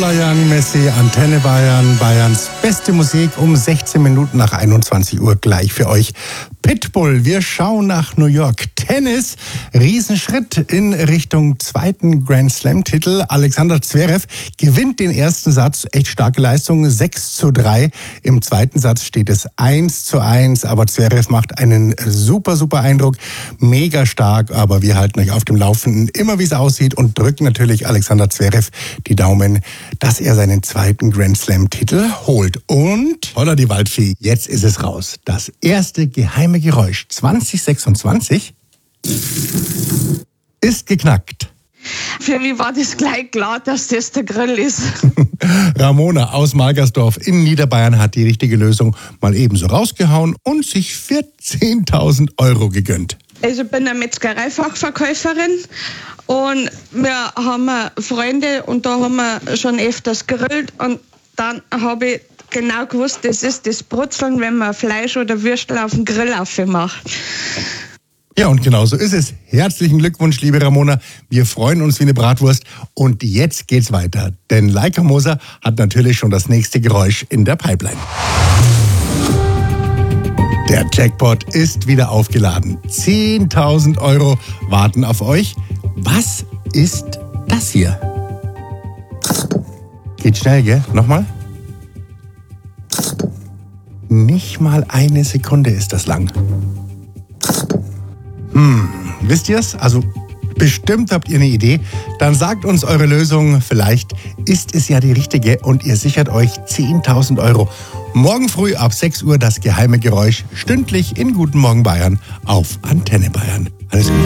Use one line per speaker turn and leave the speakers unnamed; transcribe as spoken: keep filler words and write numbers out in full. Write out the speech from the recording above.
Lola Young, Messi, Antenne Bayern, Bayerns beste Musik um sechzehn Minuten nach einundzwanzig Uhr gleich für euch. Pitbull, wir schauen nach New York. Tennis, Riesenschritt in Richtung zweiten Grand Slam-Titel. Alexander Zverev gewinnt den ersten Satz, echt starke Leistung, sechs zu drei. Im zweiten Satz steht es eins zu eins, aber Zverev macht einen super, super Eindruck, mega stark, aber wir halten euch auf dem Laufenden, immer wie es aussieht und drücken natürlich Alexander Zverev die Daumen, dass er seinen zweiten Grand Slam-Titel holt. Und, holla die Waldfee, jetzt ist es raus. Das erste geheime Geräusch zwanzig sechsundzwanzig ist geknackt.
Für mich war das gleich klar, dass das der Grill ist.
Ramona aus Malgersdorf in Niederbayern hat die richtige Lösung mal ebenso rausgehauen und sich vierzehntausend Euro gegönnt.
Also ich bin eine Metzgereifachverkäuferin und wir haben Freunde und da haben wir schon öfters gegrillt und dann habe ich genau gewusst, das ist das Brutzeln, wenn man Fleisch oder Würstel auf den Grill aufmacht.
Ja, und genau so ist es. Herzlichen Glückwunsch, liebe Ramona. Wir freuen uns wie eine Bratwurst. Und jetzt geht's weiter. Denn Leica Moser hat natürlich schon das nächste Geräusch in der Pipeline. Der Jackpot ist wieder aufgeladen. zehntausend Euro warten auf euch. Was ist das hier? Geht schnell, gell? Nochmal? Nicht mal eine Sekunde ist das lang. Hm, wisst ihr's? Also bestimmt habt ihr eine Idee. Dann sagt uns eure Lösung. Vielleicht ist es ja die richtige und ihr sichert euch zehntausend Euro. Morgen früh ab sechs Uhr das geheime Geräusch stündlich in Guten Morgen Bayern auf Antenne Bayern. Alles Gute.